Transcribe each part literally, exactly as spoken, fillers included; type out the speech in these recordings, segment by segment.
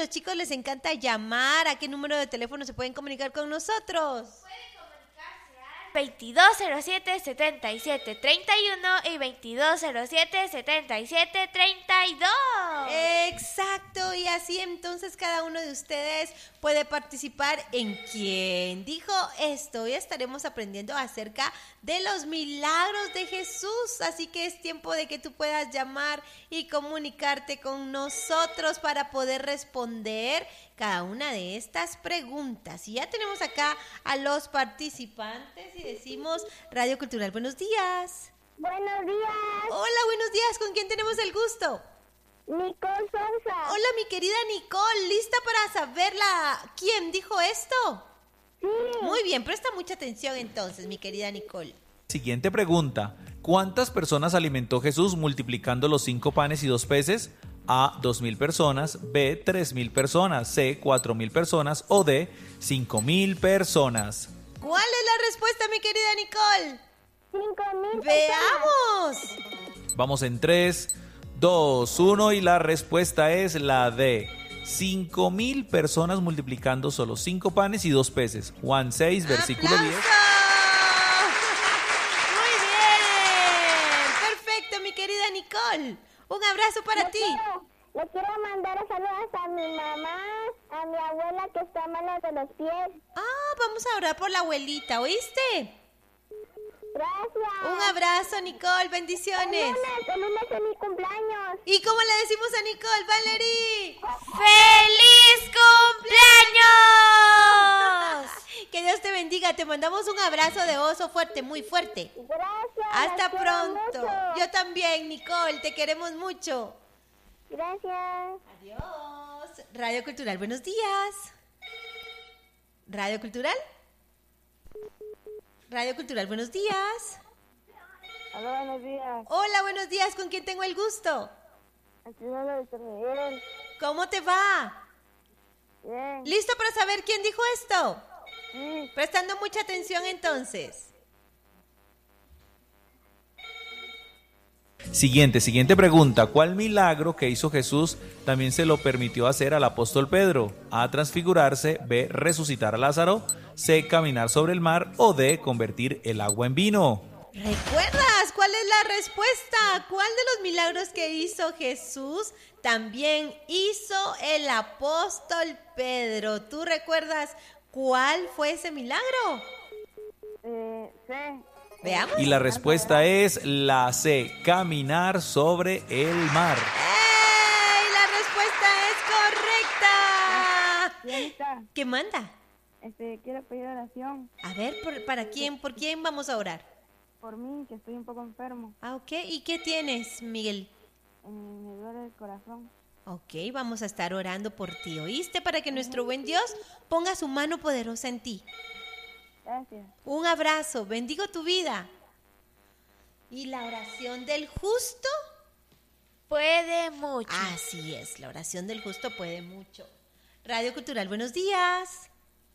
los chicos les encanta llamar. ¿A qué número de teléfono se pueden comunicar con nosotros? veintidós cero siete, setenta y siete treinta y uno y veintidós cero siete, setenta y siete treinta y dos. Exacto, y así entonces cada uno de ustedes puede participar en ¿Quién dijo esto? Hoy estaremos aprendiendo acerca de los milagros de Jesús, así que es tiempo de que tú puedas llamar y comunicarte con nosotros para poder responder cada una de estas preguntas. Y ya tenemos acá a los participantes y decimos Radio Cultural, buenos días. Buenos días. Hola, buenos días, ¿con quién tenemos el gusto? Nicole Sousa. Hola, mi querida Nicole, ¿lista para saber la... quién dijo esto? Sí. Muy bien, presta mucha atención entonces, mi querida Nicole. Siguiente pregunta. ¿Cuántas personas alimentó Jesús multiplicando los cinco panes y dos peces? A, dos mil personas, B, tres mil personas, C, cuatro mil personas o D, cinco mil personas. ¿Cuál es la respuesta, mi querida Nicole? Cinco mil. ¡Veamos! Vamos en tres, dos, uno y la respuesta es la D. cinco mil personas multiplicando solo cinco panes y dos peces. Juan seis, versículo diez. Muy bien. Perfecto, mi querida Nicole. Un abrazo para Le ti. quiero, le quiero mandar saludos a mi mamá, a mi abuela que está mala de los pies. Ah, vamos a orar por la abuelita, ¿oíste? Gracias. Un abrazo, Nicole. El Bendiciones. lunes, el lunes es mi cumpleaños. ¿Y cómo le decimos a Nicole, Valerie? ¡Feliz cumpleaños! Que Dios te bendiga. Te mandamos un abrazo de oso fuerte, muy fuerte. Gracias. Hasta las quiero pronto. mucho. Yo también, Nicole. Te queremos mucho. Gracias. Adiós. Radio Cultural, buenos días. Radio Cultural. Radio Cultural, buenos días. Hola, buenos días. Hola, buenos días. ¿Con quién tengo el gusto? Aquí habla de San Miguel. ¿Cómo te va? Bien. ¿Listo para saber quién dijo esto? Sí. Prestando mucha atención entonces. Siguiente, siguiente pregunta. ¿Cuál milagro que hizo Jesús también se lo permitió hacer al apóstol Pedro? A, transfigurarse, B, resucitar a Lázaro, C, caminar sobre el mar o D, convertir el agua en vino. ¿Recuerdas cuál es la respuesta? ¿Cuál de los milagros que hizo Jesús también hizo el apóstol Pedro? ¿Tú recuerdas cuál fue ese milagro? Eh, sí. Veamos. Y la respuesta es la C, caminar sobre el mar. ¡Ey! La respuesta es correcta. Señorita, ¿Qué manda? este, quiero pedir oración A ver, ¿por- ¿para quién? ¿Por quién vamos a orar? por mí, que estoy un poco enfermo. Ah, ok. ¿Y qué tienes, Miguel? Eh, me duele el corazón. Ok, vamos a estar orando por ti, ¿oíste? Para que nuestro buen Dios ponga su mano poderosa en ti. Gracias. Un abrazo, bendigo tu vida. ¿Y la oración del justo? Puede mucho. Así es, la oración del justo puede mucho. Radio Cultural, buenos días.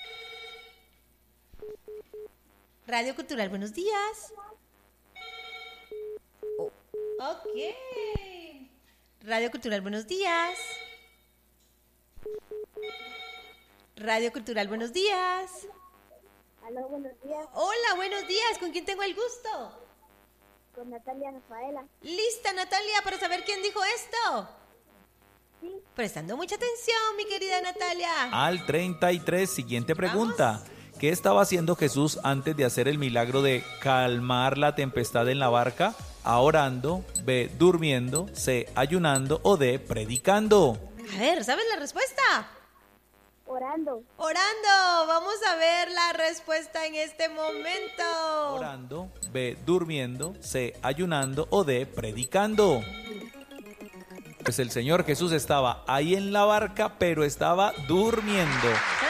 Radio Cultural, buenos días. Oh, ok. Radio Cultural, buenos días. Radio Cultural, buenos días. Aló, buenos días. Hola, buenos días. ¿Con quién tengo el gusto? Con Natalia Rafaela. Lista, Natalia, para saber quién dijo esto. Sí. Prestando mucha atención, mi querida Natalia. Al treinta y tres, siguiente pregunta. ¿Qué estaba haciendo Jesús antes de hacer el milagro de calmar la tempestad en la barca? A, orando, B, durmiendo, C, ayunando o D, predicando. A ver, ¿sabes la respuesta? Orando. Orando. Vamos a ver la respuesta en este momento. Orando, B, durmiendo, C, ayunando o D, predicando. Pues el Señor Jesús estaba ahí en la barca, pero estaba durmiendo.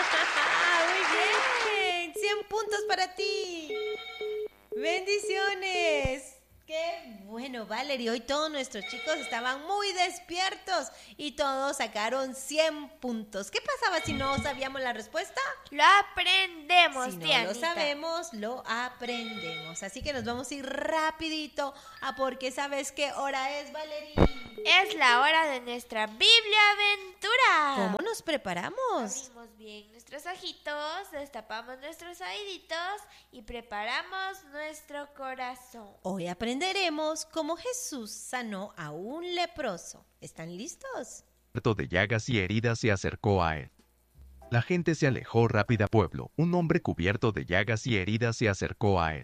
Muy bien. cien puntos para ti. Bendiciones. Qué bueno, Valerie. Hoy todos nuestros chicos estaban muy despiertos y todos sacaron cien puntos. ¿Qué pasaba si no sabíamos la respuesta? Lo aprendemos, Si no Dianita. lo sabemos, lo aprendemos. Así que nos vamos a ir rapidito a porque sabes qué hora es, Valerie. Es la hora de nuestra Biblia Aventura. ¿Cómo nos preparamos? Abrimos bien nuestros ojitos, destapamos nuestros oíditos y preparamos nuestro corazón. Hoy aprenderemos cómo Jesús sanó a un leproso. ¿Están listos? Cubierto de llagas y heridas se acercó a él. La gente se alejó rápida pueblo. Un hombre cubierto de llagas y heridas se acercó a él.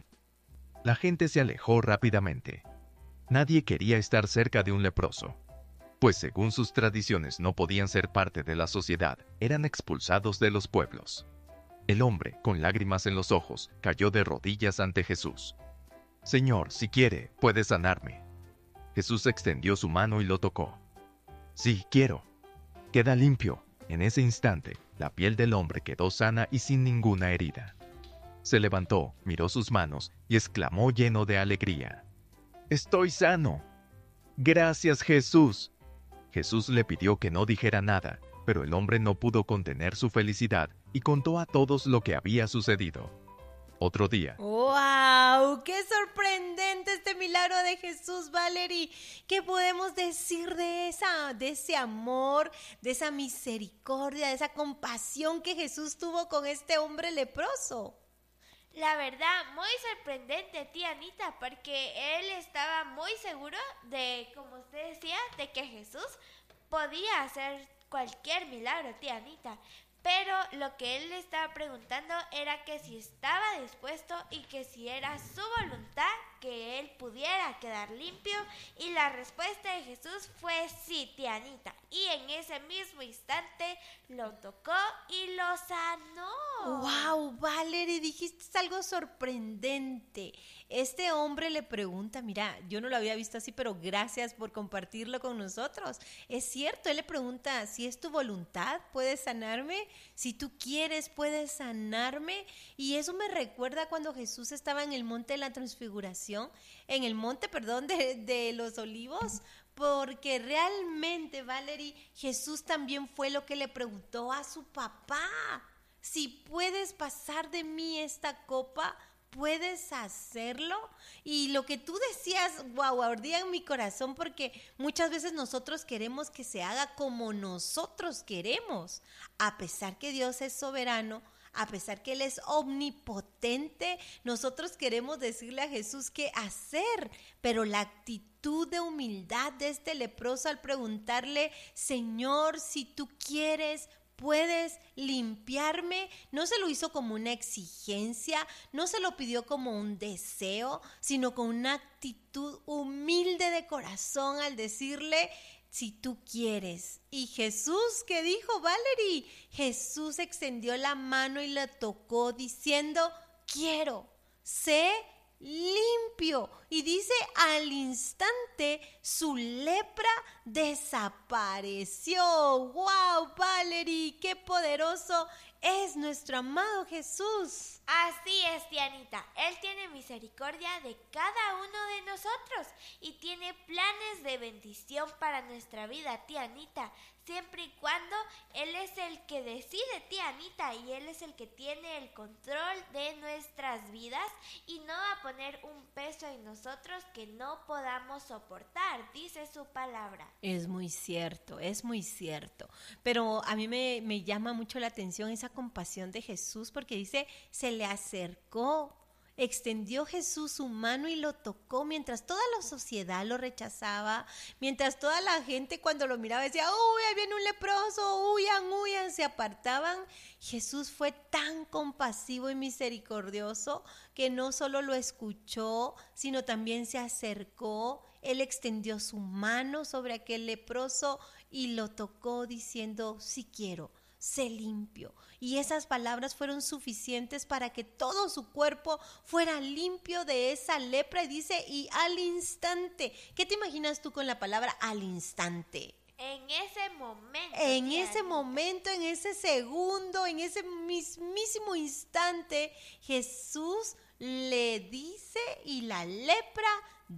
La gente se alejó rápidamente. Nadie quería estar cerca de un leproso, pues según sus tradiciones no podían ser parte de la sociedad, eran expulsados de los pueblos. El hombre, con lágrimas en los ojos, cayó de rodillas ante Jesús. Señor, si quiere, puede sanarme. Jesús extendió su mano y lo tocó. Sí, quiero. Queda limpio. En ese instante, la piel del hombre quedó sana y sin ninguna herida. Se levantó, miró sus manos y exclamó lleno de alegría: ¡Estoy sano! ¡Gracias, Jesús! Jesús le pidió que no dijera nada, pero el hombre no pudo contener su felicidad y contó a todos lo que había sucedido. Otro día. ¡Wow! ¡Qué sorprendente este milagro de Jesús, Valerie! ¿Qué podemos decir de esa, de ese amor, de esa misericordia, de esa compasión que Jesús tuvo con este hombre leproso? La verdad, muy sorprendente, tía Anita, porque él estaba muy seguro de, como usted decía, de que Jesús podía hacer cualquier milagro, tía Anita. Pero lo que él le estaba preguntando era que si estaba dispuesto y que si era su voluntad que él pudiera quedar limpio. Y la respuesta de Jesús fue sí, tía Anita. Y en ese mismo instante lo tocó y lo sanó. ¡Wow, Valerie! Dijiste algo sorprendente. Este hombre le pregunta, mira, yo no lo había visto así, pero gracias por compartirlo con nosotros. Es cierto, él le pregunta, si es tu voluntad, ¿puedes sanarme? Si tú quieres, ¿puedes sanarme? Y eso me recuerda cuando Jesús estaba en el monte de la transfiguración, en el monte, perdón, de, de los olivos, porque realmente, Valerie, Jesús también fue lo que le preguntó a su papá. Si puedes pasar de mí esta copa, ¿puedes hacerlo? Y lo que tú decías, wow, ardía en mi corazón, porque muchas veces nosotros queremos que se haga como nosotros queremos, a pesar que Dios es soberano, a pesar que Él es omnipotente. Nosotros queremos decirle a Jesús qué hacer, pero la actitud de humildad de este leproso al preguntarle, Señor, si tú quieres, ¿puedes limpiarme? No se lo hizo como una exigencia, no se lo pidió como un deseo, sino con una actitud humilde de corazón al decirle, si tú quieres. Y Jesús, ¿qué dijo, Valerie? Jesús extendió la mano y la tocó diciendo, quiero, sé limpio. Y dice, al instante su lepra desapareció. ¡Wow, Valerie! ¡Qué poderoso es nuestro amado Jesús! Así es, tía Anita. Él tiene misericordia de cada uno de nosotros y tiene planes de bendición para nuestra vida, tía Anita, siempre y cuando Él es el que decide, tía Anita, y Él es el que tiene el control de nuestras vidas y no va a poner un peso en nosotros que no podamos soportar, dice su palabra. Es muy cierto, es muy cierto. Pero a mí me, me llama mucho la atención esa compasión de Jesús, porque dice, se le acercó, extendió Jesús su mano y lo tocó mientras toda la sociedad lo rechazaba, mientras toda la gente cuando lo miraba decía, uy, ahí viene un leproso, huyan, huyan, se apartaban. Jesús fue tan compasivo y misericordioso que no solo lo escuchó, sino también se acercó. Él extendió su mano sobre aquel leproso y lo tocó diciendo, sí quiero, sé limpio. Y esas palabras fueron suficientes para que todo su cuerpo fuera limpio de esa lepra. Y dice, y al instante. ¿Qué te imaginas tú con la palabra al instante? En ese momento. En ese momento, en ese segundo, en ese mismísimo instante, Jesús le dice y la lepra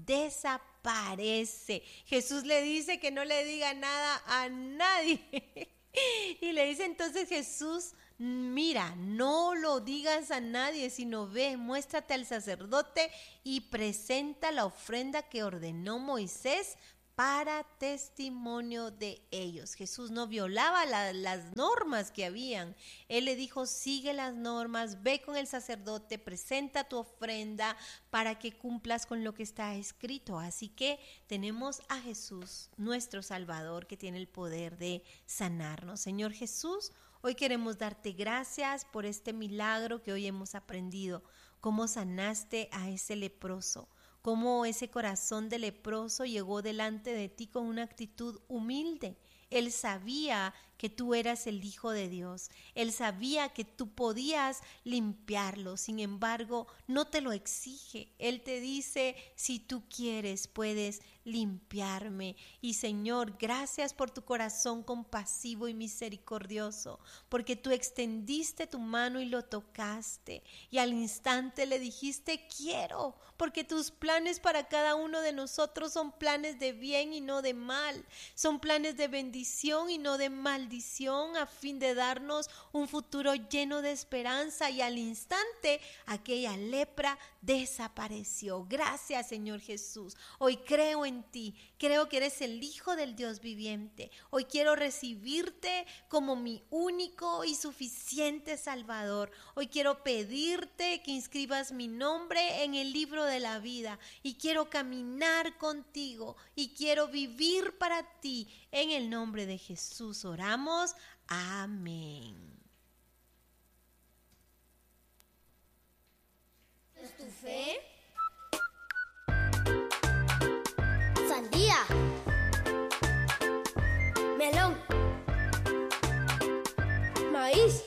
desaparece. Jesús le dice que no le diga nada a nadie. Y le dice entonces Jesús, mira, no lo digas a nadie, sino ve, muéstrate al sacerdote y presenta la ofrenda que ordenó Moisés para testimonio de ellos. Jesús no violaba la, las normas que habían. Él le dijo, sigue las normas, ve con el sacerdote, presenta tu ofrenda para que cumplas con lo que está escrito. Así que tenemos a Jesús, nuestro Salvador, que tiene el poder de sanarnos. Señor Jesús, hoy queremos darte gracias por este milagro que hoy hemos aprendido, cómo sanaste a ese leproso, cómo ese corazón de leproso llegó delante de ti con una actitud humilde. Él sabía que tú eras el Hijo de Dios. Él sabía que tú podías limpiarlo. Sin embargo, no te lo exige. Él te dice, si tú quieres, puedes limpiarme. Y Señor, gracias por tu corazón compasivo y misericordioso, porque tú extendiste tu mano y lo tocaste. Y al instante le dijiste, quiero, porque tus planes para cada uno de nosotros son planes de bien y no de mal. Son planes de bendición y no de maldición, a fin de darnos un futuro lleno de esperanza. Y al instante aquella lepra desapareció. Gracias, Señor Jesús. Hoy creo en ti, creo que eres el Hijo del Dios viviente. Hoy quiero recibirte como mi único y suficiente Salvador. Hoy quiero pedirte que inscribas mi nombre en el libro de la vida, y quiero caminar contigo y quiero vivir para ti. En el nombre de Jesús oramos. Amén. ¿Es tu fe? Sandía. Melón. Maíz.